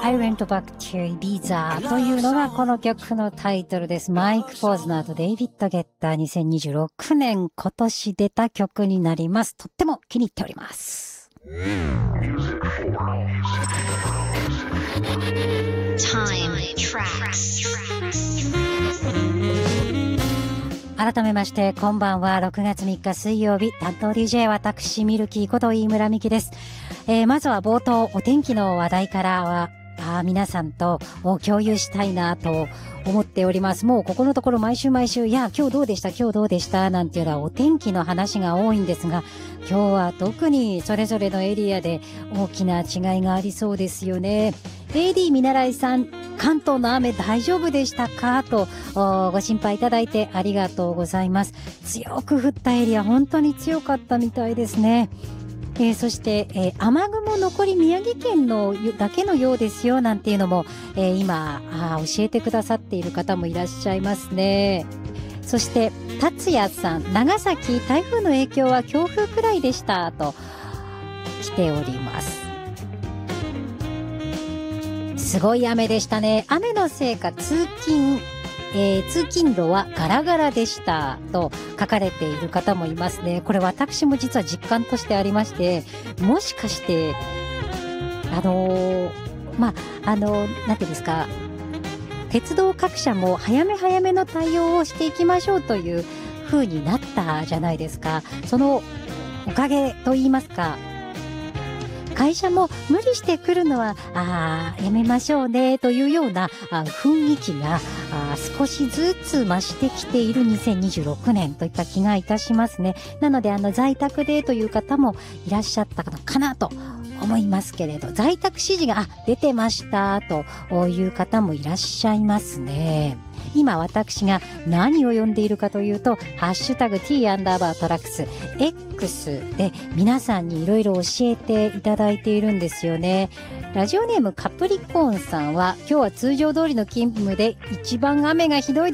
I went back to Ibiza というのがこの曲のタイトルです。マイク・ポーズナーとデイビッド・ゲッター2026年今年出た曲になります。とっても気に入っております。Time Tracks。改めましてこんばんは。6月3日水曜日、担当 DJ 私ミルキーこと飯村美希です。まずは冒頭お天気の話題からは皆さんと共有したいなと思っております。もうここのところ毎週いや今日どうでしたなんていうのはお天気の話が多いんですが、今日は特にそれぞれのエリアで大きな違いがありそうですよね。AD 見習いさん、関東の雨大丈夫でしたかとご心配いただいてありがとうございます。強く降ったエリア本当に強かったみたいですね。そして、雨雲残り宮城県のだけのようですよなんていうのも、今教えてくださっている方もいらっしゃいますね。そして達也さん、長崎台風の影響は強風くらいでしたと来ております。すごい雨でしたね。雨のせいか通勤路はガラガラでしたと書かれている方もいますね。これ私も実は実感としてありまして、もしかしてなんていうんですか、鉄道各社も早めの対応をしていきましょうという風になったじゃないですか。そのおかげと言いますか、会社も無理してくるのはやめましょうねというような雰囲気が少しずつ増してきている2026年といった気がいたしますね。なので在宅でという方もいらっしゃったのかなと思いますけれど、在宅指示が出てましたという方もいらっしゃいますね。今私が何を読んでいるかというと、ハッシュタグ T_トラックス X で皆さんにいろいろ教えていただいているんですよね。ラジオネームカプリコーンさんは、今日は通常通りの勤務で一番雨がひどい